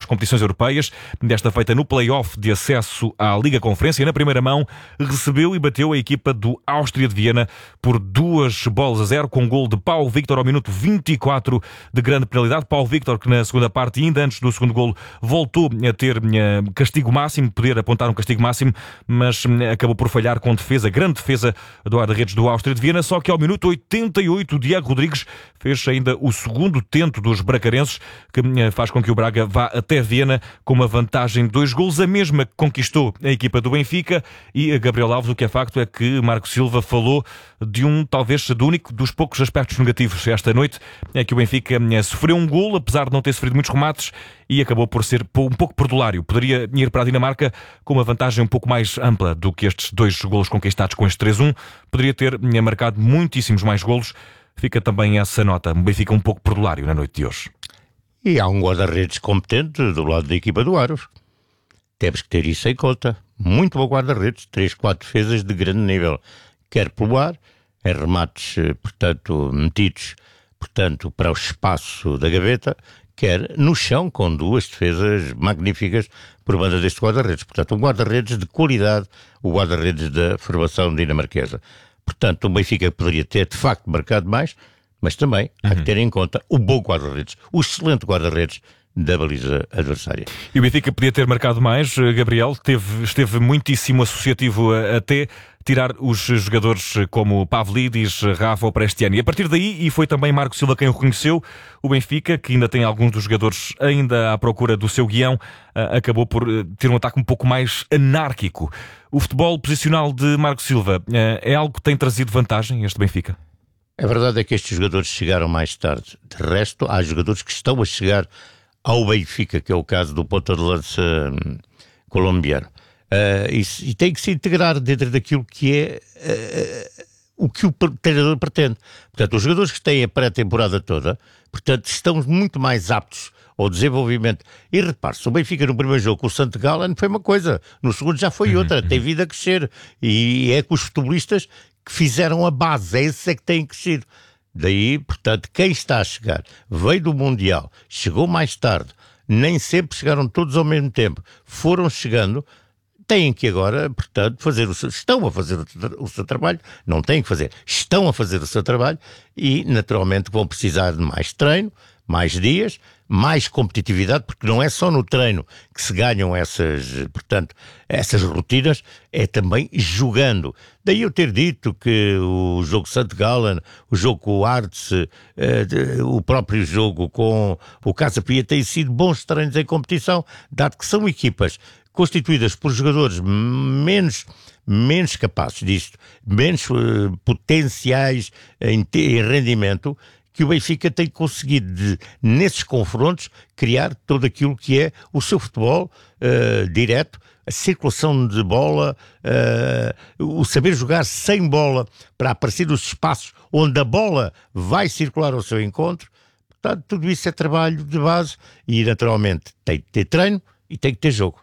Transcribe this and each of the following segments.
competições europeias, desta feita no play-off de acesso à Liga Conferência. Na primeira mão, recebeu e bateu a equipa do Áustria de Viena por 2-0, com um gol de Paulo Victor ao minuto 24 de grande penalidade. Paulo Victor, que na segunda parte, ainda antes do segundo golo, voltou a ter castigo máximo, poder apontar um castigo máximo, mas acabou por falhar com defesa, grande defesa do guarda-redes do Áustria de Viena. Só que ao minuto 88, o Diego Rodrigues fez ainda o segundo tento dos bracarenses, que faz com que o Braga vá até Viena com uma vantagem de 2 golos, a mesma que conquistou a equipa do Benfica. E Gabriel Alves, o que é facto é que Marco Silva falou de talvez do único dos poucos aspectos negativos esta noite, é que o Benfica sofreu um golo, apesar de não ter sofrido muitos remates, e acabou por ser um pouco perdulário. Poderia ir para a Dinamarca com uma vantagem um pouco mais ampla do que estes 2 golos conquistados com este 3-1. Poderia ter marcado muitíssimos mais golos. Fica também essa nota. O Benfica um pouco perdulário na noite de hoje. E há um guarda-redes competente do lado da equipa do Aros. Temos que ter isso em conta. Muito bom guarda-redes, 3-4 defesas de grande nível. Quer pelo ar, em remates, portanto, metidos, portanto, para o espaço da gaveta, quer no chão, com 2 defesas magníficas por banda deste guarda-redes. Portanto, um guarda-redes de qualidade, o guarda-redes da formação dinamarquesa. Portanto, o Benfica poderia ter, de facto, marcado mais, mas também há que ter em conta o bom guarda-redes, o excelente guarda-redes da baliza adversária. E o Benfica podia ter marcado mais, Gabriel, esteve muitíssimo associativo até tirar os jogadores como Pavlidis, Rafa ou Prestiani. E a partir daí, e foi também Marco Silva quem o reconheceu, o Benfica, que ainda tem alguns dos jogadores ainda à procura do seu guião, acabou por ter um ataque um pouco mais anárquico. O futebol posicional de Marco Silva é algo que tem trazido vantagem este Benfica? A verdade é que estes jogadores chegaram mais tarde. De resto, há jogadores que estão a chegar ao Benfica, que é o caso do ponta de lança colombiano. E tem que se integrar dentro daquilo que é o que o treinador pretende. Portanto, os jogadores que têm a pré-temporada toda, portanto, estão muito mais aptos ao desenvolvimento. E repare-se, o Benfica no primeiro jogo com o St. Gallen foi uma coisa, no segundo já foi outra, tem vindo a crescer. E é com os futebolistas que fizeram a base, é esses que têm crescido. Daí, portanto, quem está a chegar veio do Mundial, chegou mais tarde, nem sempre chegaram todos ao mesmo tempo, foram chegando, têm que agora, portanto, estão a fazer o seu trabalho, não têm que fazer, estão a fazer o seu trabalho e, naturalmente, vão precisar de mais treino, mais dias, mais competitividade, porque não é só no treino que se ganham essas rotinas, é também jogando. Daí eu ter dito que o jogo St. Gallen, o jogo com o Arts, o próprio jogo com o Casa Pia têm sido bons treinos em competição, dado que são equipas constituídas por jogadores menos capazes disto, menos potenciais em rendimento, que o Benfica tem conseguido, nesses confrontos, criar todo aquilo que é o seu futebol direto, a circulação de bola, o saber jogar sem bola para aparecer nos espaços onde a bola vai circular ao seu encontro. Portanto, tudo isso é trabalho de base e, naturalmente, tem que ter treino e tem que ter jogo.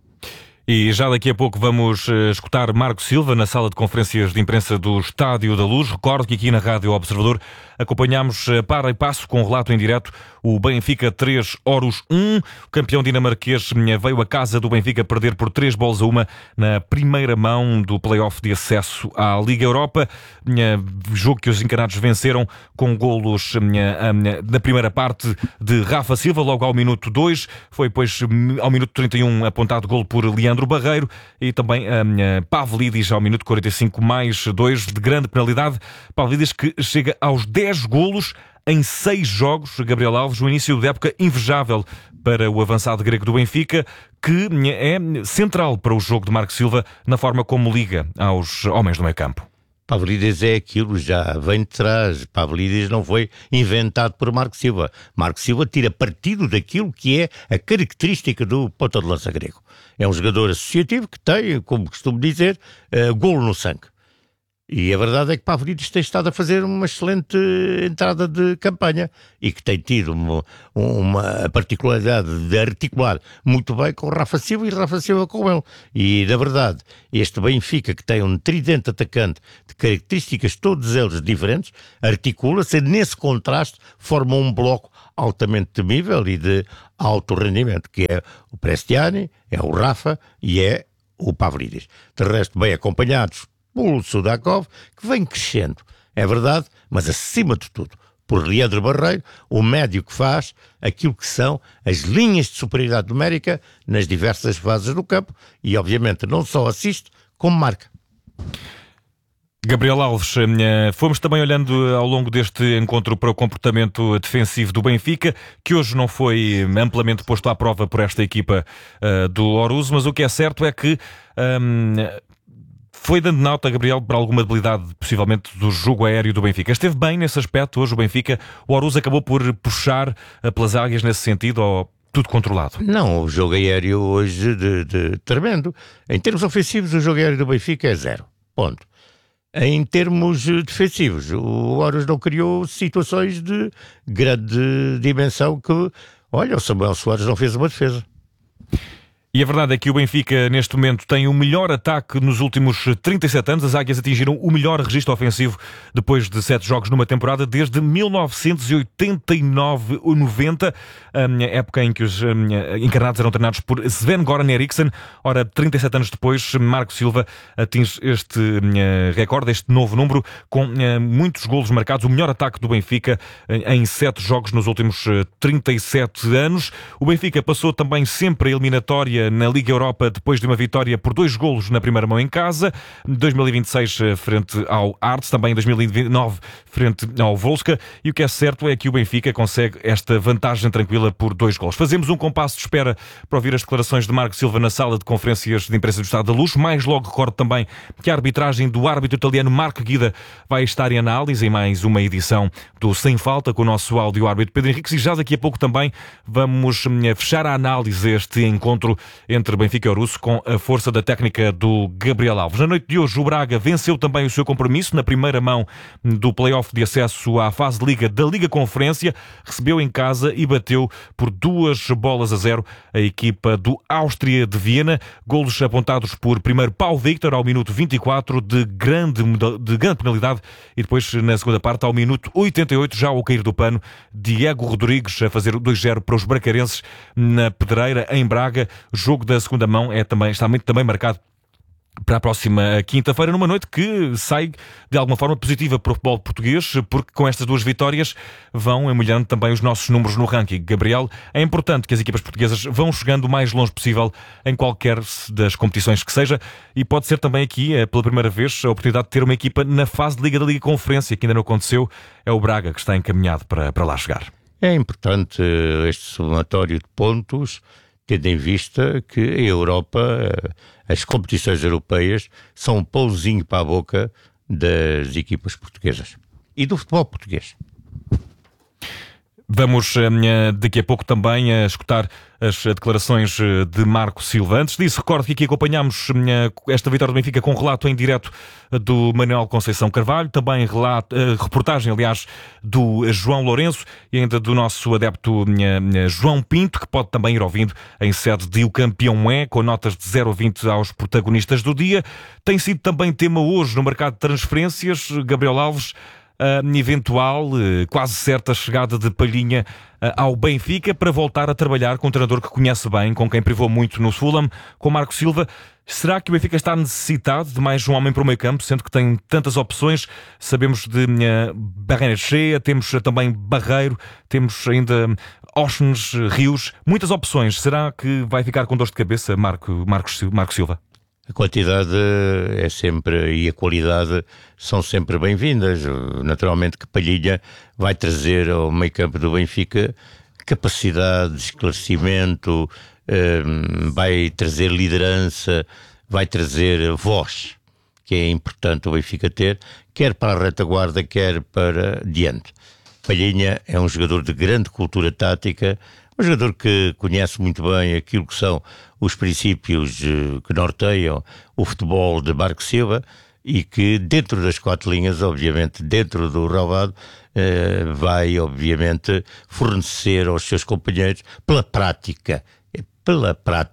E já daqui a pouco vamos escutar Marco Silva na sala de conferências de imprensa do Estádio da Luz. Recordo que aqui na Rádio Observador acompanhámos para e passo com relato em direto o Benfica 3, Horus 1. O campeão dinamarquês veio à casa do Benfica perder por 3-1 na primeira mão do play-off de acesso à Liga Europa. Jogo que os encanados venceram com golos na primeira parte de Rafa Silva, logo ao minuto 2. Foi depois ao minuto 31 apontado golo por Leandro Barreiro e também Pavlidis ao minuto 45 mais 2 de grande penalidade. Pavlidis que chega aos 10 golos em 6 jogos. Gabriel Alves, o início de época invejável para o avançado grego do Benfica, que é central para o jogo de Marco Silva na forma como liga aos homens do meio campo. Pavlidis é aquilo, já vem de trás. Pavlidis não foi inventado por Marco Silva. Marco Silva tira partido daquilo que é a característica do ponta de lança grego. É um jogador associativo que tem, como costumo dizer, golo no sangue. E a verdade é que Pavlidis tem estado a fazer uma excelente entrada de campanha e que tem tido uma particularidade de articular muito bem com o Rafa Silva e Rafa Silva com ele. E, na verdade, este Benfica, que tem um tridente atacante de características todos eles diferentes, articula-se nesse contraste, forma um bloco altamente temível e de alto rendimento, que é o Prestiani, é o Rafa e é o Pavlidis. De resto, bem acompanhados pelo Sudakov, que vem crescendo, é verdade, mas acima de tudo, por Leandro Barreiro, o médio que faz aquilo que são as linhas de superioridade numérica nas diversas fases do campo e, obviamente, não só assiste, como marca. Gabriel Alves, fomos também olhando ao longo deste encontro para o comportamento defensivo do Benfica, que hoje não foi amplamente posto à prova por esta equipa do Oroso, mas o que é certo é que foi dando nota, Gabriel, para alguma debilidade, possivelmente, do jogo aéreo do Benfica. Esteve bem nesse aspecto hoje o Benfica? O Oroso acabou por puxar pelas águias nesse sentido ou tudo controlado? Não, o jogo aéreo hoje de tremendo. Em termos ofensivos, o jogo aéreo do Benfica é 0. Ponto. Em termos defensivos, o Oroso não criou situações de grande dimensão que, olha, o Samuel Soares não fez uma defesa. E a verdade é que o Benfica, neste momento, tem o melhor ataque nos últimos 37 anos. As águias atingiram o melhor registro ofensivo depois de 7 jogos numa temporada desde 1989-90, época em que os encarnados eram treinados por Sven-Goran Eriksson. Ora, 37 anos depois, Marco Silva atinge este recorde, este novo número, com muitos golos marcados. O melhor ataque do Benfica em 7 jogos nos últimos 37 anos. O Benfica passou também sempre a eliminatória na Liga Europa depois de uma vitória por 2 golos na primeira mão em casa, 2026 frente ao Arts, também em 2029 frente ao Wolfsburg, e o que é certo é que o Benfica consegue esta vantagem tranquila por 2 golos. Fazemos um compasso de espera para ouvir as declarações de Marco Silva na sala de conferências de imprensa do Estado da Luz. Mais logo recordo também que a arbitragem do árbitro italiano Marco Guida vai estar em análise em mais uma edição do Sem Falta com o nosso áudio-árbitro Pedro Henriques, e já daqui a pouco também vamos fechar a análise este encontro entre Benfica e Oroso com a força da técnica do Gabriel Alves. Na noite de hoje, o Braga venceu também o seu compromisso na primeira mão do play-off de acesso à fase de Liga da Liga Conferência. Recebeu em casa e bateu por 2-0 a equipa do Áustria de Viena. Golos apontados por primeiro Paulo Victor ao minuto 24 de grande penalidade e depois na segunda parte ao minuto 88, já ao cair do pano, Diego Rodrigues a fazer o 2-0 para os bracarenses na Pedreira, em Braga. Jogo da segunda mão está muito também marcado para a próxima quinta-feira, numa noite que sai de alguma forma positiva para o futebol português, porque com estas 2 vitórias vão emulhando também os nossos números no ranking. Gabriel, é importante que as equipas portuguesas vão chegando o mais longe possível em qualquer das competições que seja, e pode ser também aqui, pela primeira vez, a oportunidade de ter uma equipa na fase de Liga da Liga Conferência, que ainda não aconteceu. É o Braga que está encaminhado para lá chegar. É importante este somatório de pontos, tendo em vista que a Europa, as competições europeias, são um pauzinho para a boca das equipas portuguesas e do futebol português. Vamos daqui a pouco também a escutar as declarações de Marco Silva. Antes disso, recordo que aqui acompanhámos esta vitória do Benfica com relato em direto do Manuel Conceição Carvalho, também reportagem, aliás, do João Lourenço e ainda do nosso adepto João Pinto, que pode também ir ouvindo em sede de O Campeão É, com notas de 0 a 20 aos protagonistas do dia. Tem sido também tema hoje no mercado de transferências, Gabriel Alves, a eventual, quase certa chegada de Palhinha ao Benfica para voltar a trabalhar com um treinador que conhece bem, com quem privou muito no Fulham, com Marco Silva. Será que o Benfica está necessitado de mais um homem para o meio campo, sendo que tem tantas opções? Sabemos de Barrenechea, temos também Barreiro, temos ainda Oshens, Rios, muitas opções. Será que vai ficar com dor de cabeça Marco Silva? A quantidade é sempre, e a qualidade são sempre bem-vindas. Naturalmente que Palhinha vai trazer ao meio campo do Benfica capacidade de esclarecimento, vai trazer liderança, vai trazer voz, que é importante o Benfica ter, quer para a retaguarda, quer para diante. Palhinha é um jogador de grande cultura tática, um jogador que conhece muito bem aquilo que são os princípios que norteiam o futebol de Marco Silva e que dentro das 4 linhas, obviamente dentro do relvado, vai obviamente fornecer aos seus companheiros pela prática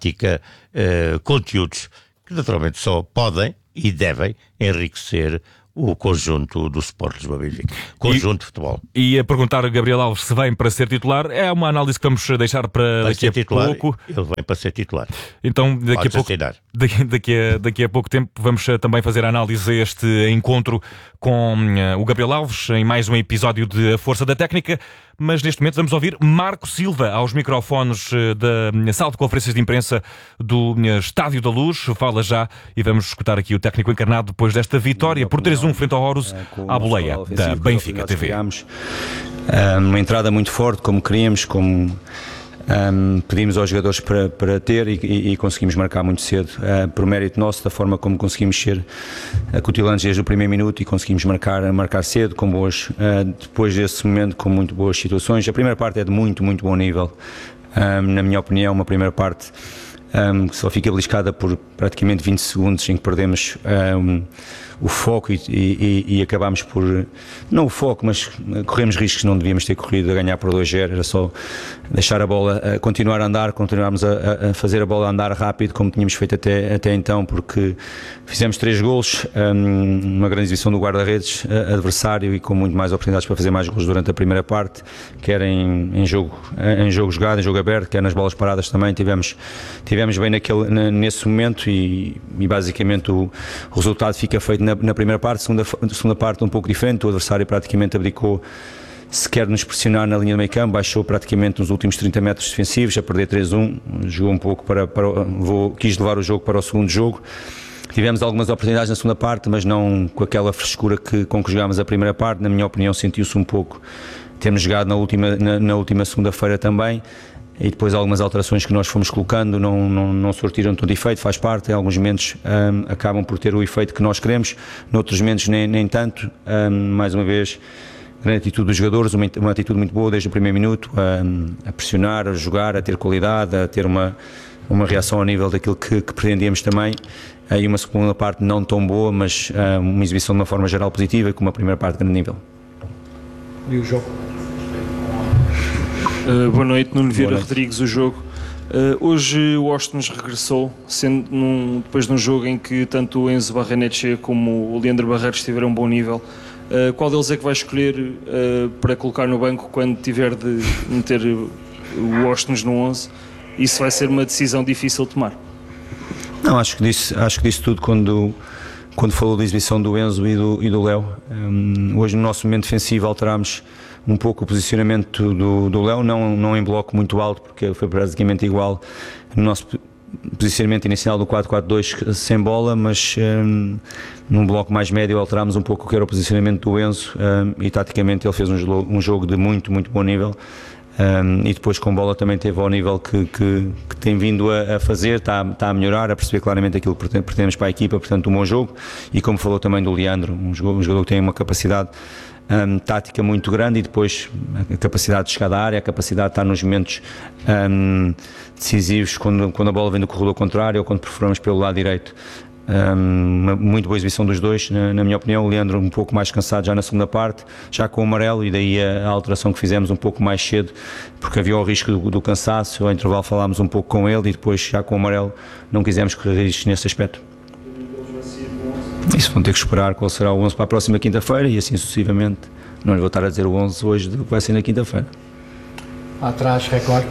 conteúdos que naturalmente só podem e devem enriquecer o conjunto do Sport Lisboa Benfica, conjunto de futebol. E a perguntar a Gabriel Alves se vem para ser titular, é uma análise que vamos deixar para daqui a pouco. Ele vem para ser titular. Então daqui a pouco tempo vamos também fazer a análise a este encontro com o Gabriel Alves em mais um episódio de A Força da Técnica, mas neste momento vamos ouvir Marco Silva aos microfones da sala de conferências de imprensa do Estádio da Luz. Fala já e vamos escutar aqui o técnico encarnado depois desta vitória por 3-1 frente ao Horus à boleia da Benfica TV. Uma entrada muito forte, como queríamos, como pedimos aos jogadores para ter e conseguimos marcar muito cedo, por mérito nosso, da forma como conseguimos ser acutilantes desde o primeiro minuto e conseguimos marcar cedo, com boas, depois desse momento com muito boas situações. A primeira parte é de muito bom nível, na minha opinião, uma primeira parte que só fica beliscada por praticamente 20 segundos em que perdemos o foco e acabámos por, não o foco, mas corremos riscos que não devíamos ter corrido, a ganhar por 2-0, era só deixar a bola continuar a andar, continuarmos a fazer a bola andar rápido como tínhamos feito até então, porque fizemos 3 golos, uma grande exibição do guarda-redes adversário e com muito mais oportunidades para fazer mais golos durante a primeira parte, quer em jogo jogado, em jogo aberto, quer nas bolas paradas também, tivemos bem nesse momento e basicamente o resultado fica feito na primeira parte. Segunda parte um pouco diferente, o adversário praticamente abdicou, se quer nos pressionar na linha do meio campo, baixou praticamente nos últimos 30 metros defensivos, a perder 3-1, jogou um pouco quis levar o jogo para o segundo jogo. Tivemos algumas oportunidades na segunda parte, mas não com aquela frescura com que jogámos a primeira parte. Na minha opinião, sentiu-se um pouco termos jogado na última segunda-feira também. E depois algumas alterações que nós fomos colocando não surtiram todo efeito, faz parte, em alguns momentos acabam por ter o efeito que nós queremos, noutros momentos nem tanto. Mais uma vez, grande atitude dos jogadores, uma atitude muito boa desde o primeiro minuto, a pressionar, a jogar, a ter qualidade, a ter uma reação ao nível daquilo que pretendíamos também. E uma segunda parte não tão boa, mas uma exibição de uma forma geral positiva, com uma primeira parte de grande nível. E o jogo? Boa noite, Nuno Vieira Rodrigues, o jogo. Hoje o Ostens regressou, sendo depois de um jogo em que tanto o Enzo Barrenetxea como o Leandro Barreiros tiveram um bom nível. Qual deles é que vai escolher para colocar no banco quando tiver de meter o Ostens no 11? Isso vai ser uma decisão difícil de tomar? Não, acho que disse tudo quando falou da exibição do Enzo e do Léo. Hoje no nosso momento defensivo alterámos um pouco o posicionamento do Léo, não em bloco muito alto, porque foi praticamente igual no nosso posicionamento inicial do 4-4-2 sem bola, mas num bloco mais médio alterámos um pouco o que era o posicionamento do Enzo, e taticamente ele fez um jogo de muito bom nível. E depois com bola também teve ao nível que tem vindo a fazer, está a melhorar, a perceber claramente aquilo que pretendemos para a equipa, portanto um bom jogo. E como falou também do Leandro, um jogador que tem uma capacidade tática muito grande, e depois a capacidade de chegar à área, a capacidade de estar nos momentos decisivos quando a bola vem do corredor contrário ou quando perforamos pelo lado direito. Uma muito boa exibição dos dois, na minha opinião. O Leandro um pouco mais cansado já na segunda parte, já com o amarelo, e daí a alteração que fizemos um pouco mais cedo, porque havia o risco do cansaço. Ao intervalo falámos um pouco com ele e depois já com o amarelo não quisemos correr riscos nesse aspecto. Isso vão ter que esperar qual será o 11 para a próxima quinta-feira e assim sucessivamente. Não lhe vou estar a dizer o 11 hoje do que vai ser na quinta-feira. Atrás, Record.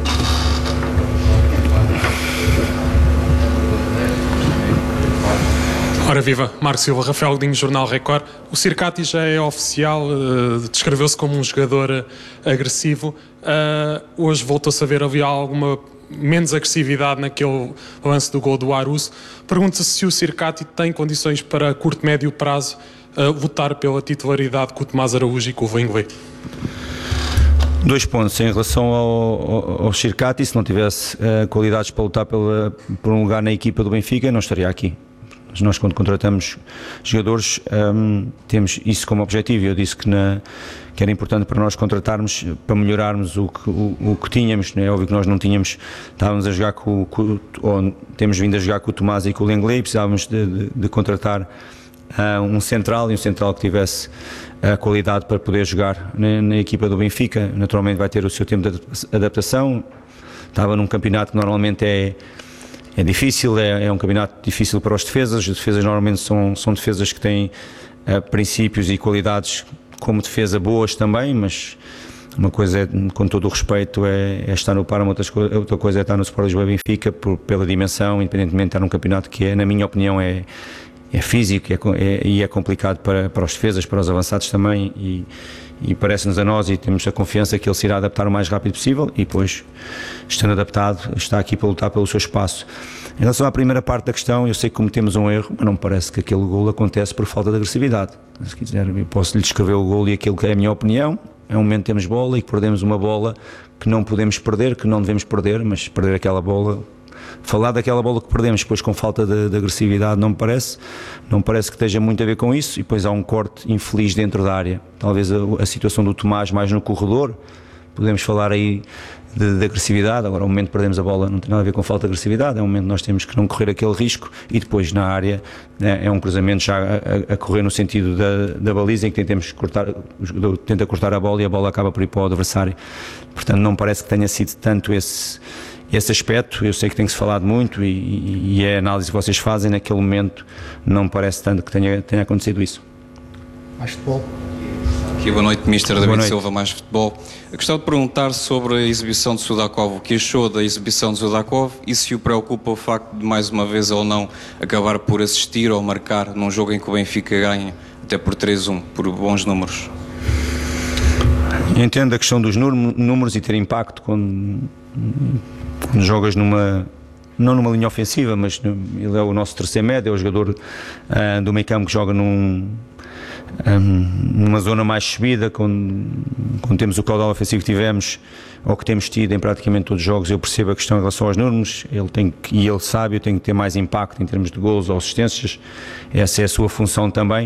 Ora viva, Marco Silva, Rafael Godinho, Jornal Record. O Circati já é oficial, descreveu-se como um jogador agressivo. Hoje voltou-se a ver, havia alguma menos agressividade naquele lance do gol do Aarhus. Pergunta-se se o Circati tem condições para a curto, médio prazo lutar pela titularidade com o Tomás Araújo e com o Vingley. 2 pontos em relação ao Circati. Se não tivesse qualidades para lutar por um lugar na equipa do Benfica, não estaria aqui. Nós, quando contratamos jogadores, temos isso como objetivo. Eu disse que era importante para nós contratarmos, para melhorarmos o que tínhamos. É óbvio que nós não tínhamos, estávamos a jogar ou temos vindo a jogar com o Tomás e com o Lenglet, precisávamos de contratar um central, e um central que tivesse a qualidade para poder jogar na equipa do Benfica. Naturalmente vai ter o seu tempo de adaptação. Estava num campeonato que normalmente é difícil, é um campeonato difícil para os defesas. As defesas normalmente são defesas que têm princípios e qualidades como defesa boas também, mas uma coisa é, com todo o respeito, é estar no Parma, outra coisa é estar no Sport Lisboa Benfica pela dimensão, independentemente de estar num campeonato que na minha opinião é físico e é complicado para os defesas, para os avançados também, e parece-nos a nós, e temos a confiança que ele se irá adaptar o mais rápido possível e depois, estando adaptado, está aqui para lutar pelo seu espaço. Em relação à primeira parte da questão, eu sei que cometemos um erro, mas não me parece que aquele golo acontece por falta de agressividade. Se quiser, eu posso lhe descrever o golo e aquilo que é a minha opinião. É um momento que temos bola e que perdemos uma bola que não podemos perder, que não devemos perder, mas perder aquela bola, falar daquela bola que perdemos depois com falta de agressividade não me parece que esteja muito a ver com isso. E depois há um corte infeliz dentro da área, talvez a situação do Tomás mais no corredor, podemos falar aí de agressividade. Agora, o momento que perdemos a bola não tem nada a ver com falta de agressividade, é um momento que nós temos que não correr aquele risco, e depois na área é um cruzamento já a correr no sentido da baliza, em que o jogador tenta cortar a bola e a bola acaba por ir para o adversário. Portanto, não parece que tenha sido tanto esse aspecto. Eu sei que tem que se falado muito e é a análise que vocês fazem naquele momento, não me parece tanto que tenha acontecido isso. Mais futebol. Aqui, boa noite, Mr. David Silva, mais futebol. Eu gostava de perguntar sobre a exibição de Sudakov, o que achou da exibição de Sudakov e se o preocupa o facto de mais uma vez ou não acabar por assistir ou marcar num jogo em que o Benfica ganha até por 3-1, por bons números. Entendo a questão dos números e ter impacto quando jogas não numa linha ofensiva, mas ele é o nosso terceiro médio, é o jogador do meio campo que joga numa zona mais subida, quando temos o caudal ofensivo que tivemos, ou que temos tido em praticamente todos os jogos. Eu percebo a questão em relação aos números, ele sabe, eu tenho que ter mais impacto em termos de golos ou assistências, essa é a sua função também,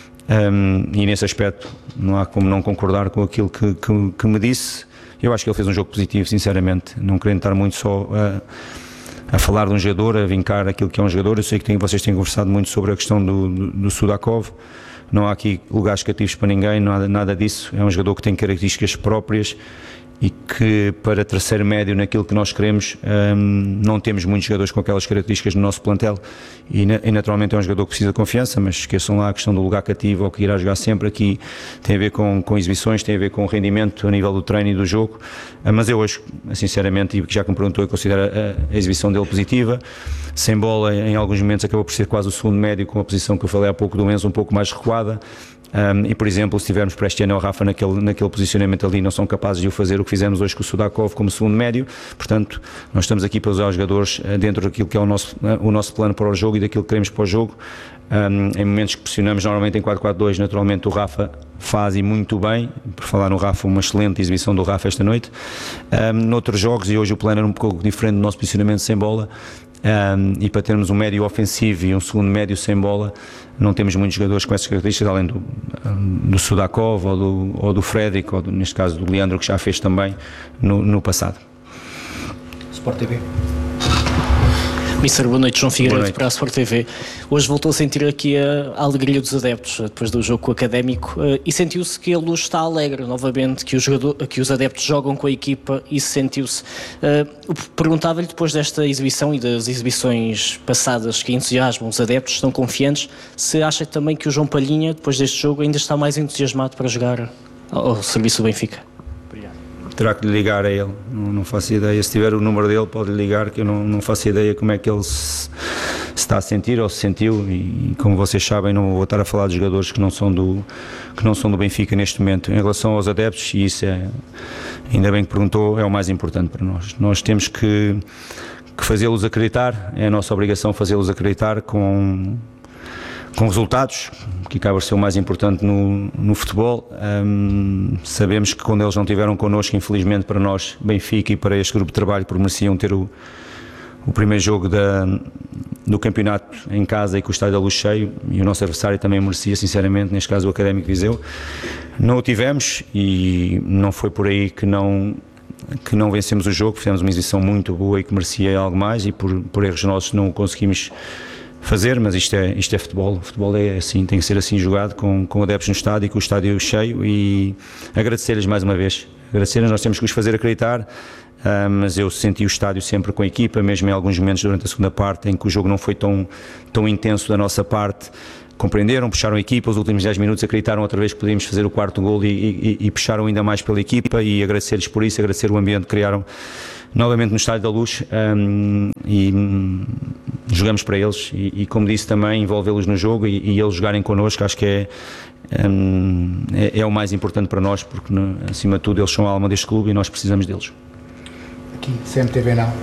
e nesse aspecto não há como não concordar com aquilo que me disse. Eu acho que ele fez um jogo positivo, sinceramente, não querendo estar muito só a falar de um jogador, a vincar aquilo que é um jogador. Eu sei que vocês têm conversado muito sobre a questão do Sudakov. Não há aqui lugares cativos para ninguém, nada disso. É um jogador que tem características próprias e que, para terceiro médio, naquilo que nós queremos, não temos muitos jogadores com aquelas características no nosso plantel. E naturalmente é um jogador que precisa de confiança, mas esqueçam lá a questão do lugar cativo ou que irá jogar sempre. Aqui tem a ver com exibições, tem a ver com rendimento a nível do treino e do jogo. Mas eu hoje, sinceramente, e já que me perguntou, eu considero a exibição dele positiva. Sem bola, em alguns momentos acabou por ser quase o segundo médio, com a posição que eu falei há pouco do Enzo um pouco mais recuada. E, por exemplo, se tivermos para este ano o Rafa naquele posicionamento ali, não são capazes de o fazer o que fizemos hoje com o Sudakov como segundo médio. Portanto, nós estamos aqui para usar os jogadores dentro daquilo que é o nosso plano para o jogo e daquilo que queremos para o jogo. Em momentos que pressionamos, normalmente em 4-4-2, naturalmente o Rafa faz e muito bem. Por falar no Rafa, uma excelente exibição do Rafa esta noite. Noutros jogos, e hoje o plano era um pouco diferente do nosso posicionamento sem bola, e para termos um médio ofensivo e um segundo médio sem bola, não temos muitos jogadores com essas características, além do Sudakov ou do Frederic, ou neste caso do Leandro, que já fez também no passado. Sport TV. Mister, boa noite, João Figueiredo para a Sport TV. Hoje voltou a sentir aqui a alegria dos adeptos depois do jogo com o Académico, e sentiu-se que a luz está alegre novamente, que os adeptos jogam com a equipa, e sentiu-se. Perguntava-lhe, depois desta exibição e das exibições passadas que entusiasmam os adeptos, estão confiantes, se acha também que o João Palhinha, depois deste jogo, ainda está mais entusiasmado para jogar ao serviço do Benfica? Terá que lhe ligar a ele, não faço ideia. Se tiver o número dele, pode lhe ligar, que eu não faço ideia como é que ele se está a sentir ou se sentiu. E como vocês sabem, não vou estar a falar de jogadores que não são do Benfica neste momento. Em relação aos adeptos, e isso ainda bem que perguntou, é o mais importante para nós. Nós temos que fazê-los acreditar, é a nossa obrigação fazê-los acreditar com resultados, que acaba por ser o mais importante no futebol. Sabemos que quando eles não estiveram connosco, infelizmente para nós, Benfica, e para este grupo de trabalho, porque mereciam ter o primeiro jogo do campeonato em casa e com o estádio da luz cheio, e o nosso adversário também merecia, sinceramente, neste caso o Académico de Viseu. Não o tivemos, e não foi por aí que não vencemos o jogo. Fizemos uma exibição muito boa e que merecia algo mais, e por erros nossos não o conseguimos fazer, mas isto é futebol. O futebol é assim, tem que ser assim jogado, com adeptos no estádio e com o estádio cheio. E agradecer-lhes mais uma vez. Agradecer-lhes, nós temos que os fazer acreditar, mas eu senti o estádio sempre com a equipa, mesmo em alguns momentos durante a segunda parte em que o jogo não foi tão intenso da nossa parte. compreenderam, puxaram a equipa, os últimos 10 minutos acreditaram outra vez que podíamos fazer o quarto gol e puxaram ainda mais pela equipa, e agradecer-lhes por isso, agradecer o ambiente que criaram novamente no Estádio da Luz, e jogamos para eles e como disse também, envolvê-los no jogo e eles jogarem connosco, acho que é o mais importante para nós, porque acima de tudo eles são a alma deste clube e nós precisamos deles. Aqui, CMTV Now.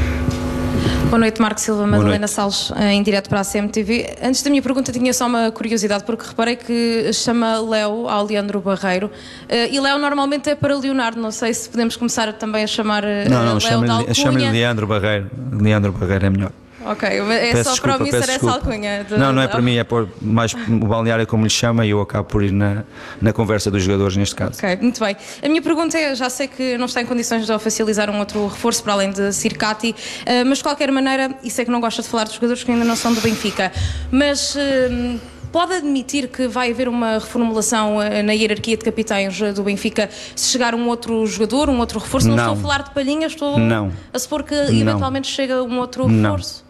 Boa noite, Marco Silva, Madalena Salles, em direto para a CMTV. Antes da minha pergunta, tinha só uma curiosidade, porque reparei que chama Léo ao Leandro Barreiro. E Léo normalmente é para Leonardo, não sei se podemos começar também a chamar não, Léo chama-lhe Leandro Barreiro. Leandro Barreiro é melhor. Ok, é peço só desculpa, para omitir essa alcunha. Não é para mim, é por mais o balneário como lhe chama, e eu acabo por ir na conversa dos jogadores neste caso. Ok, muito bem. A minha pergunta é, já sei que não está em condições de oficializar um outro reforço para além de Sirkati, mas de qualquer maneira, e sei que não gosta de falar dos jogadores que ainda não são do Benfica, mas pode admitir que vai haver uma reformulação na hierarquia de capitães do Benfica se chegar um outro jogador, um outro reforço? Não estou a falar de palhinhas, estou a supor que eventualmente chega um outro reforço.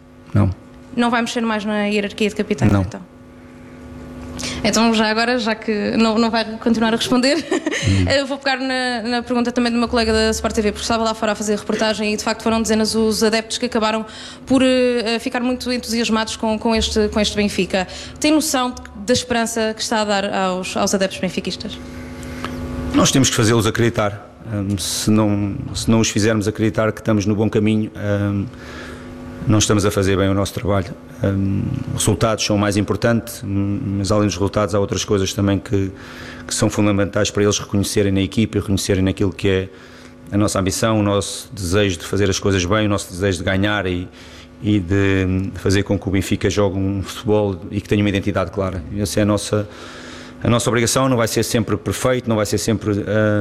Não vai mexer mais na hierarquia de capitães, então? Então, já agora, já que não vai continuar a responder, eu vou pegar na pergunta também do meu colega da Sport TV, porque estava lá fora a fazer reportagem e de facto foram dezenas os adeptos que acabaram por ficar muito entusiasmados com este Benfica. Tem noção da esperança que está a dar aos adeptos benfiquistas? Nós temos que fazê-los acreditar. Se não os fizermos acreditar que estamos no bom caminho, não estamos a fazer bem o nosso trabalho. Os resultados são o mais importante, mas além dos resultados há outras coisas também que são fundamentais para eles reconhecerem na equipa e reconhecerem naquilo que é a nossa ambição, o nosso desejo de fazer as coisas bem, o nosso desejo de ganhar e de fazer com que o Benfica jogue um futebol e que tenha uma identidade clara. Essa é a nossa obrigação. Não vai ser sempre perfeito, não vai ser sempre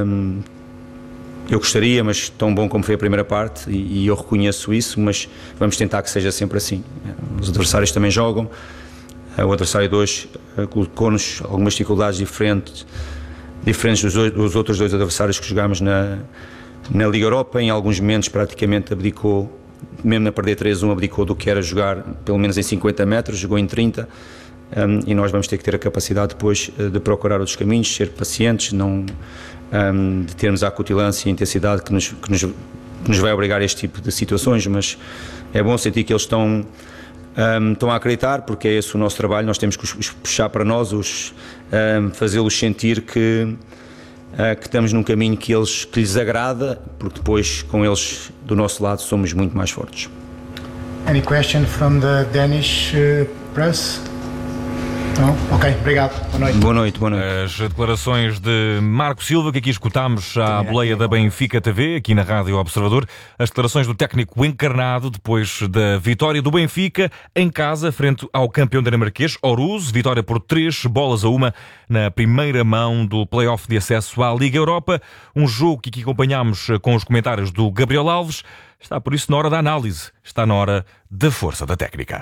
eu gostaria, mas tão bom como foi a primeira parte, e eu reconheço isso, mas vamos tentar que seja sempre assim. Os adversários também jogam, o adversário de hoje colocou-nos algumas dificuldades diferentes dos outros dois adversários que jogámos na Liga Europa. Em alguns momentos praticamente abdicou, mesmo a perder 3-1, abdicou do que era jogar pelo menos em 50 metros, jogou em 30, e nós vamos ter que ter a capacidade depois de procurar outros caminhos, ser pacientes, de termos a acutilância e a intensidade que nos vai obrigar a este tipo de situações, mas é bom sentir que eles estão a acreditar, porque é esse o nosso trabalho. Nós temos que os puxar para nós, fazê-los sentir que estamos num caminho que lhes agrada, porque depois com eles do nosso lado somos muito mais fortes. Any question from the Danish press? Não? Ok, obrigado. Boa noite. Boa noite. As declarações de Marco Silva, que aqui escutámos à boleia da Benfica TV, aqui na Rádio Observador. As declarações do técnico encarnado depois da vitória do Benfica em casa, frente ao campeão dinamarquês, Aarhus. Vitória por 3-1 na primeira mão do play-off de acesso à Liga Europa. Um jogo que aqui acompanhámos com os comentários do Gabriel Alves. Está por isso na hora da análise. Está na hora da força da técnica.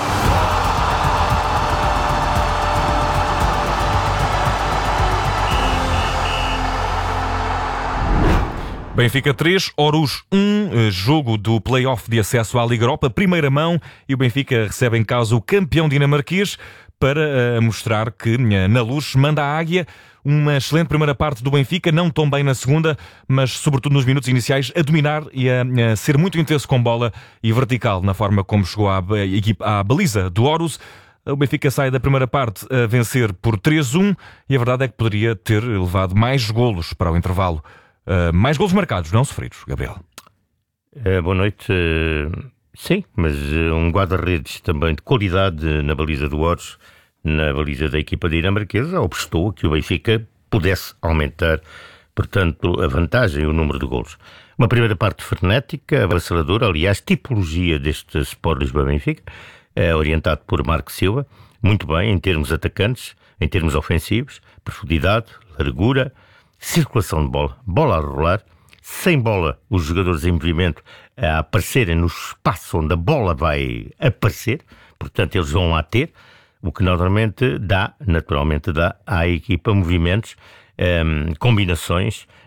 Benfica 3, Aarhus 1, jogo do play-off de acesso à Liga Europa, primeira mão, e o Benfica recebe em causa o campeão dinamarquês para mostrar que na Luz manda a águia. Uma excelente primeira parte do Benfica, não tão bem na segunda, mas sobretudo nos minutos iniciais a dominar e a ser muito intenso com bola e vertical na forma como chegou à baliza do Aarhus. O Benfica sai da primeira parte a vencer por 3-1 e a verdade é que poderia ter levado mais golos para o intervalo. Mais golos marcados, não sofridos, Gabriel. Boa noite. Sim, mas um guarda-redes também de qualidade na baliza do Aarhus, na baliza da equipa dinamarquesa, obstou que o Benfica pudesse aumentar, portanto, a vantagem e o número de golos. Uma primeira parte frenética, avassaladora, aliás, tipologia deste Sport Lisboa-Benfica, orientado por Marco Silva, muito bem em termos atacantes, em termos ofensivos, profundidade, largura, circulação de bola a rolar, sem bola, os jogadores em movimento a aparecerem no espaço onde a bola vai aparecer, portanto eles vão lá ter, o que naturalmente dá à equipa movimentos, combinações,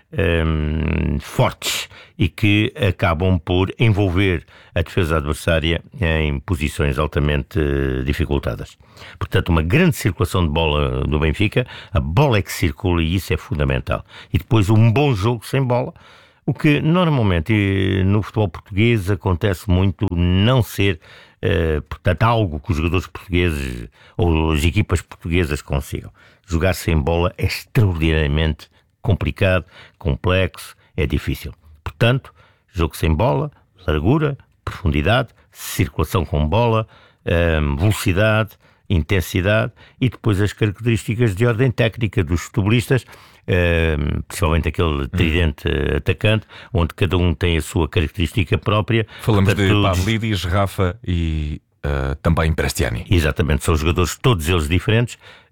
fortes e que acabam por envolver a defesa adversária em posições altamente dificultadas. Portanto, uma grande circulação de bola do Benfica, a bola é que circula e isso é fundamental. E depois um bom jogo sem bola, o que normalmente no futebol português acontece muito não ser, portanto, algo que os jogadores portugueses ou as equipas portuguesas consigam. Jogar sem bola é extraordinariamente complicado, complexo, é difícil. Portanto, jogo sem bola, largura, profundidade, circulação com bola, velocidade, intensidade e depois as características de ordem técnica dos futebolistas, principalmente aquele tridente atacante, onde cada um tem a sua característica própria. Falamos de Pavlidis, Rafa e também Prestiani. Exatamente, são jogadores todos eles diferentes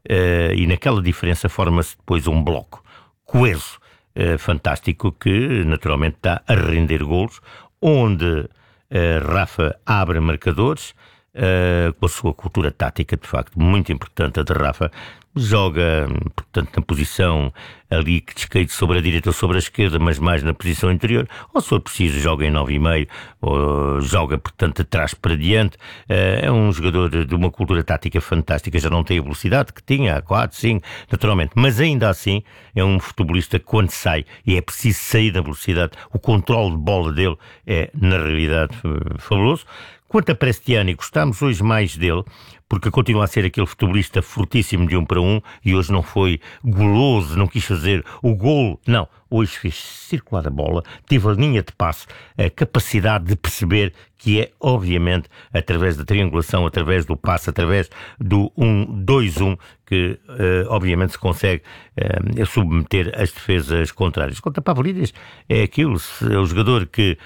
e naquela diferença forma-se depois um bloco coeso, fantástico, que naturalmente está a render golos, onde Rafa abre marcadores, com a sua cultura tática, de facto, muito importante a de Rafa. Joga, portanto, na posição ali que descaído sobre a direita ou sobre a esquerda, mas mais na posição interior, ou se for preciso joga em 9,5, ou joga, portanto, de trás para diante. É um jogador de uma cultura tática fantástica, já não tem a velocidade que tinha há 4, 5, naturalmente, mas ainda assim é um futebolista que quando sai, e é preciso sair da velocidade, o controle de bola dele é, na realidade, fabuloso. Quanto a Prestiani, gostamos hoje mais dele, porque continua a ser aquele futebolista fortíssimo de 1 para 1 e hoje não foi goloso, não quis fazer o golo, não. Hoje fez circular a bola, teve a linha de passe, a capacidade de perceber que é, obviamente, através da triangulação, através do passe, através do 1-2-1, que, obviamente, se consegue submeter as defesas contrárias. Quanto a Pavlidis, é aquilo, é o jogador que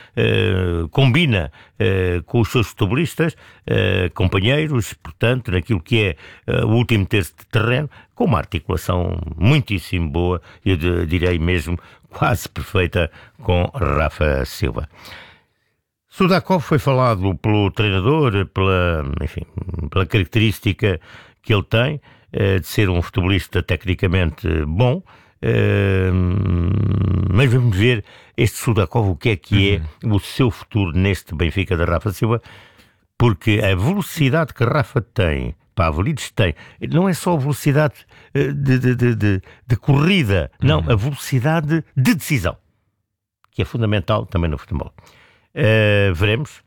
combina com os seus futebolistas, companheiros, portanto, naquilo que é o último terço de terreno, com uma articulação muitíssimo boa, eu direi mesmo quase perfeita, com Rafa Silva. Sudakov foi falado pelo treinador, pela característica que ele tem, de ser um futebolista tecnicamente bom, mas vamos ver este Sudakov, o que é o seu futuro neste Benfica da Rafa Silva, porque a velocidade que Rafa tem, Pavlidis tem, não é só a velocidade de corrida, não, a velocidade de decisão, que é fundamental também no futebol. Veremos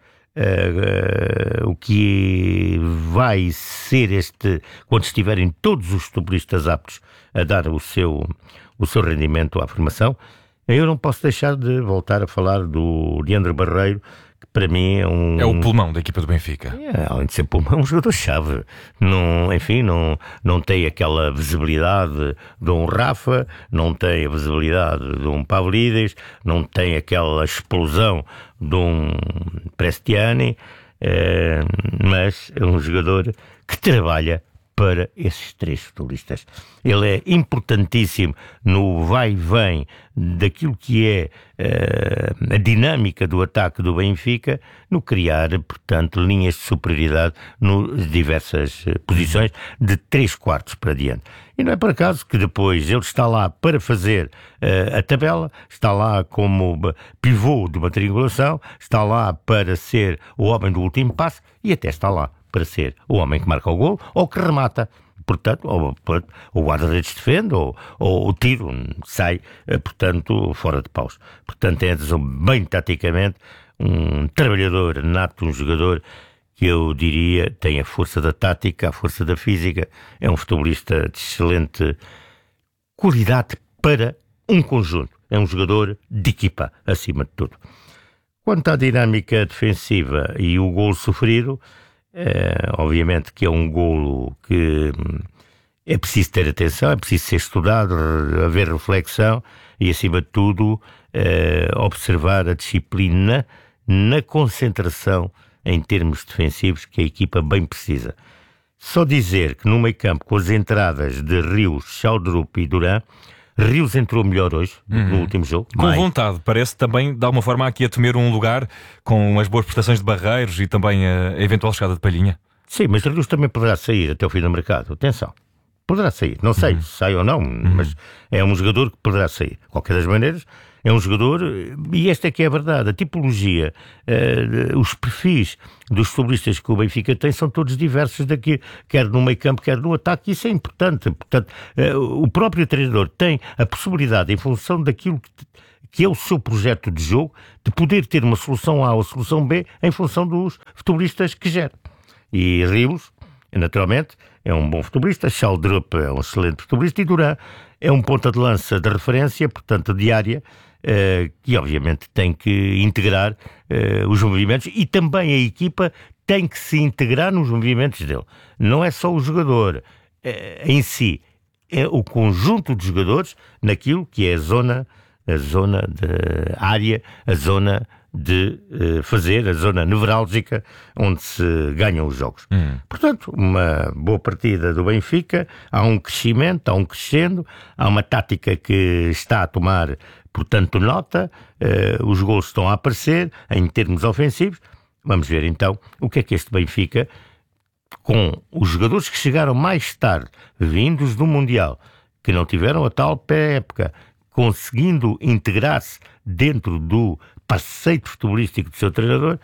o que vai ser quando estiverem todos os futebolistas aptos a dar o seu rendimento à formação. Eu não posso deixar de voltar a falar do Leandro Barreiro, que para mim é o pulmão da equipa do Benfica. Além de ser pulmão, é um jogador-chave. Não tem aquela visibilidade de um Rafa, não tem a visibilidade de um Pavlidis, não tem aquela explosão de um Prestiani, mas é um jogador que trabalha para esses três futebolistas. Ele é importantíssimo no vai e vem daquilo que é a dinâmica do ataque do Benfica, no criar, portanto, linhas de superioridade nas diversas posições de 3/4 para diante. E não é por acaso que depois ele está lá para fazer a tabela, está lá como pivô de uma triangulação, está lá para ser o homem do último passe e até está lá para ser o homem que marca o golo ou que remata. Portanto, o guarda-redes defende ou o tiro sai, portanto, fora de paus. Portanto, é bem taticamente um trabalhador nato, um jogador que eu diria tem a força da tática, a força da física, é um futebolista de excelente qualidade para um conjunto. É um jogador de equipa, acima de tudo. Quanto à dinâmica defensiva e o golo sofrido, obviamente que é um golo que é preciso ter atenção, é preciso ser estudado, haver reflexão e, acima de tudo, observar a disciplina na concentração em termos defensivos que a equipa bem precisa. Só dizer que no meio campo, com as entradas de Rios, Chaudrup e Duran, Rios entrou melhor hoje, no último jogo. Com vontade, parece também, de alguma forma, aqui a temer um lugar com as boas prestações de Barreiros e também a eventual chegada de Palhinha. Sim, mas Rios também poderá sair até o fim do mercado. Atenção. poderá sair. Não sei se sai ou não, mas é um jogador que poderá sair. De qualquer das maneiras, é um jogador, e esta é que é a verdade, a tipologia, os perfis dos futebolistas que o Benfica tem são todos diversos daqui, quer no meio campo, quer no ataque, isso é importante. Portanto, o próprio treinador tem a possibilidade, em função daquilo que é o seu projeto de jogo, de poder ter uma solução A ou solução B em função dos futebolistas que gera. E Ribos, naturalmente, é um bom futebolista, Schaldrup é um excelente futebolista e Duran é um ponta de lança de referência, portanto de área, que obviamente tem que integrar os movimentos, e também a equipa tem que se integrar nos movimentos dele. Não é só o jogador em si, é o conjunto de jogadores naquilo que é a zona de área, a zona de fazer, a zona nevrálgica onde se ganham os jogos. Portanto, uma boa partida do Benfica, há um crescimento, há um crescendo, há uma tática que está a tomar, portanto, nota, os golos estão a aparecer em termos ofensivos. Vamos ver então o que é que este Benfica, com os jogadores que chegaram mais tarde, vindos do Mundial, que não tiveram a tal pré-época, conseguindo integrar-se dentro do parceiro futebolístico do seu treinador,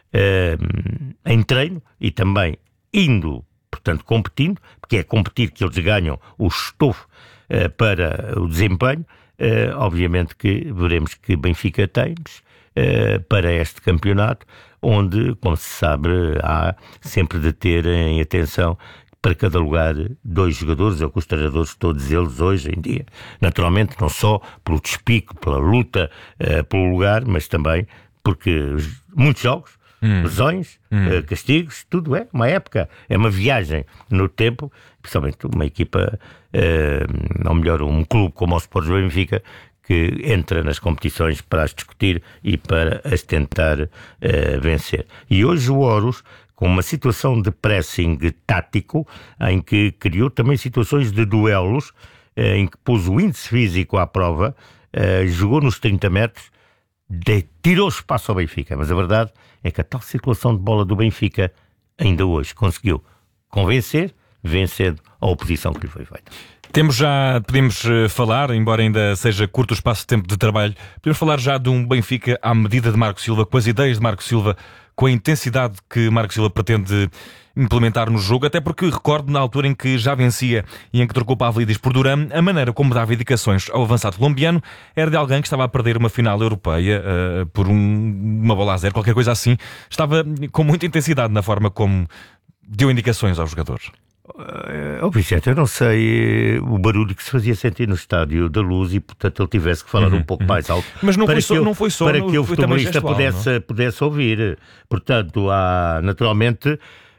em treino e também indo, portanto, competindo, porque é competir que eles ganham o estofo para o desempenho. Obviamente que veremos que Benfica temos para este campeonato, onde, como se sabe, há sempre de ter em atenção para cada lugar 2 jogadores, é o que os treinadores, todos eles hoje em dia, naturalmente não só pelo despique, pela luta pelo lugar, mas também porque muitos jogos, lesões, castigos, tudo é uma época, é uma viagem no tempo, principalmente uma equipa, ou melhor, um clube como o Sport Benfica, que entra nas competições para as discutir e para as tentar vencer. E hoje o Horus, com uma situação de pressing tático, em que criou também situações de duelos, em que pôs o índice físico à prova, jogou nos 30 metros, tirou espaço ao Benfica. Mas a verdade é que a tal circulação de bola do Benfica, ainda hoje, conseguiu convencer, vencendo a oposição que lhe foi feita. Podemos falar, embora ainda seja curto o espaço de tempo de trabalho, podemos falar já de um Benfica à medida de Marco Silva, com as ideias de Marco Silva, com a intensidade que Marco Silva pretende implementar no jogo, até porque recordo na altura em que já vencia e em que trocou Pavlidis por Duran, a maneira como dava indicações ao avançado colombiano era de alguém que estava a perder uma final europeia por uma bola a 0, qualquer coisa assim. Estava com muita intensidade na forma como deu indicações aos jogadores. Vicente, eu não sei o barulho que se fazia sentir no estádio da Luz e, portanto, ele tivesse que falar um pouco mais alto. Mas não foi só para que o futebolista pudesse ouvir. Portanto, naturalmente,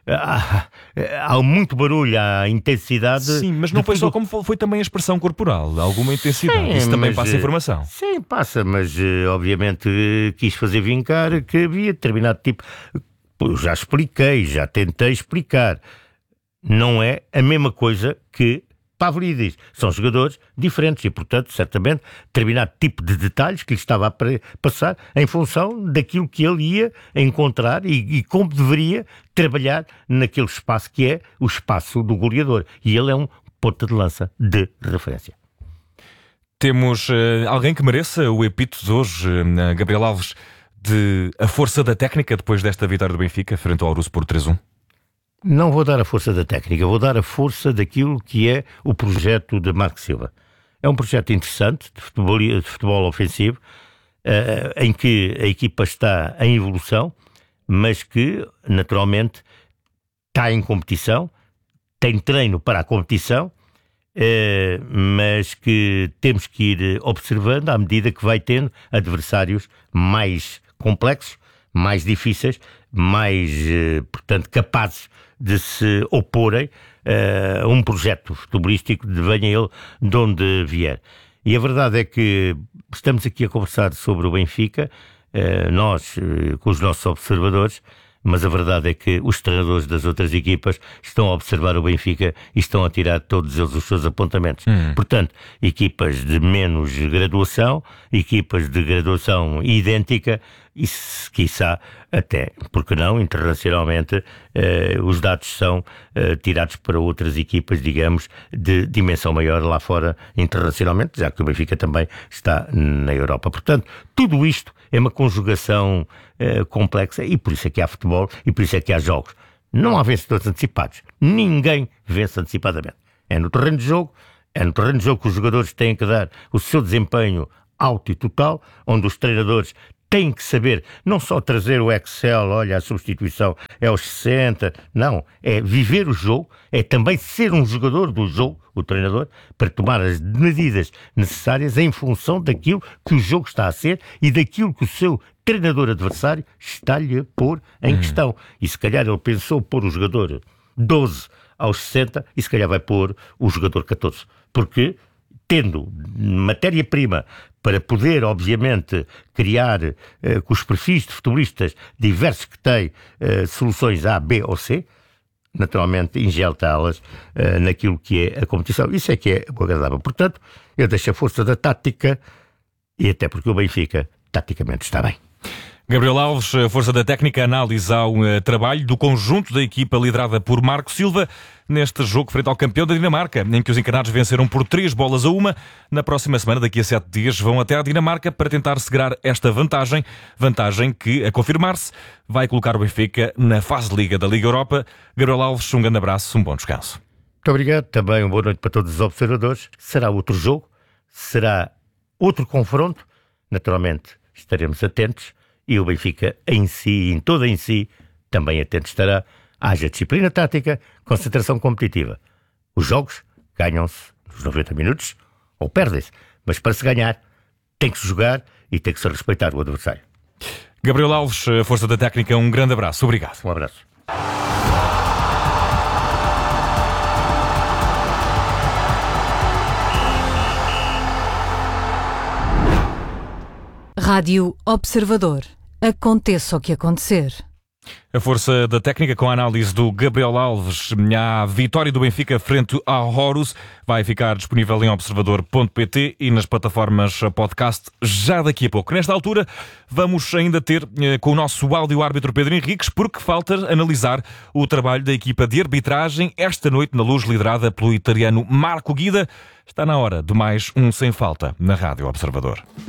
há muito barulho, há intensidade. Sim, mas não foi só como foi também a expressão corporal, alguma intensidade. Sim, isso também passa informação. Sim, passa, mas obviamente quis fazer vincar que havia determinado tipo. Eu já expliquei, já tentei explicar. Não é a mesma coisa que Pavlidis. São jogadores diferentes e, portanto, certamente, determinado tipo de detalhes que lhe estava a passar em função daquilo que ele ia encontrar e como deveria trabalhar naquele espaço que é o espaço do goleador. E ele é um ponta de lança de referência. Temos alguém que mereça o epíteto de hoje, Gabriel Alves, de a força da técnica depois desta vitória do Benfica frente ao Arousa por 3-1? Não vou dar a força da técnica, vou dar a força daquilo que é o projeto de Marco Silva. É um projeto interessante de futebol ofensivo, em que a equipa está em evolução, mas que, naturalmente, está em competição, tem treino para a competição, mas que temos que ir observando à medida que vai tendo adversários mais complexos, mais difíceis, mais, portanto, capazes de se oporem a um projeto futebolístico, venha ele de onde vier. E a verdade é que estamos aqui a conversar sobre o Benfica, nós, com os nossos observadores, mas a verdade é que os treinadores das outras equipas estão a observar o Benfica e estão a tirar todos eles os seus apontamentos. Portanto, equipas de menos graduação, equipas de graduação idêntica, e, quiçá, até, porque não, internacionalmente, os dados são tirados para outras equipas, digamos, de dimensão maior lá fora, internacionalmente, já que o Benfica também está na Europa. Portanto, tudo isto é uma conjugação complexa, e por isso é que há futebol, e por isso é que há jogos. Não há vencedores antecipados. Ninguém vence antecipadamente. É no terreno de jogo que os jogadores têm que dar o seu desempenho alto e total, onde os treinadores têm que saber, não só trazer o Excel, olha, a substituição é aos 60, não, é viver o jogo, é também ser um jogador do jogo, o treinador, para tomar as medidas necessárias em função daquilo que o jogo está a ser e daquilo que o seu treinador adversário está-lhe a pôr em questão. E se calhar ele pensou pôr o jogador 12 aos 60 e se calhar vai pôr o jogador 14. Porque, tendo matéria-prima para poder, obviamente, criar com os perfis de futebolistas diversos que têm soluções A, B ou C, naturalmente injetá-las naquilo que é a competição. Isso é que é o agradável. Portanto, eu deixo a força da tática e até porque o Benfica, taticamente, está bem. Gabriel Alves, força da técnica, análise ao trabalho do conjunto da equipa liderada por Marco Silva neste jogo frente ao campeão da Dinamarca, em que os encarnados venceram por 3-1. Na próxima semana, daqui a 7 dias, vão até à Dinamarca para tentar segurar esta vantagem que, a confirmar-se, vai colocar o Benfica na fase de Liga da Liga Europa. Gabriel Alves, um grande abraço, um bom descanso. Muito obrigado, também uma boa noite para todos os observadores. Será outro jogo, será outro confronto, naturalmente estaremos atentos. E o Benfica em si, também atento estará. Haja disciplina tática, concentração competitiva. Os jogos ganham-se nos 90 minutos ou perdem-se. Mas para se ganhar, tem que se jogar e tem que se respeitar o adversário. Gabriel Alves, força da técnica, um grande abraço. Obrigado. Um abraço. Rádio Observador. Aconteça o que acontecer. A força da técnica com a análise do Gabriel Alves. A vitória do Benfica frente ao Horus vai ficar disponível em observador.pt e nas plataformas podcast já daqui a pouco. Nesta altura vamos ainda ter com o nosso áudio-árbitro Pedro Henriques, porque falta analisar o trabalho da equipa de arbitragem esta noite na Luz, liderada pelo italiano Marco Guida. Está na hora de mais um Sem Falta na Rádio Observador.